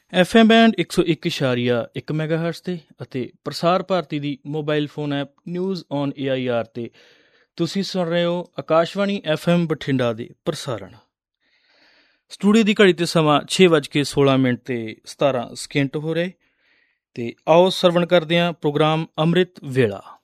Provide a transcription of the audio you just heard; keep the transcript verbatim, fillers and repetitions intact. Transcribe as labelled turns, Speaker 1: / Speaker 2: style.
Speaker 1: F M band ਇੱਕ ਸੌ ਇੱਕ ਇਸ਼ਾਰੀਆ ਇੱਕ ਮੈਗਾਹਰਟਜ਼ 'ਤੇ ਅਤੇ ਪ੍ਰਸਾਰ ਭਾਰਤੀ ਦੀ mobile phone app news on A I R 'ਤੇ ਤੁਸੀਂ ਸੁਣ ਰਹੇ ਹੋ ਆਕਾਸ਼ਵਾਣੀ ਐਫ ਐਮ ਬਠਿੰਡਾ ਦੇ ਪ੍ਰਸਾਰਣ। ਸਟੂਡੀਓ ਦੀ ਘੜੀ 'ਤੇ ਸਮਾਂ ਛੇ ਵੱਜ ਕੇ ਸੋਲ੍ਹਾਂ ਮਿੰਟ ਅਤੇ ਸਤਾਰਾਂ ਸਕਿੰਟ ਹੋ ਰਹੇ ਅਤੇ ਆਓ ਸਰਵਣ ਕਰਦੇ ਹਾਂ ਪ੍ਰੋਗਰਾਮ ਅੰਮ੍ਰਿਤ ਵੇਲਾ।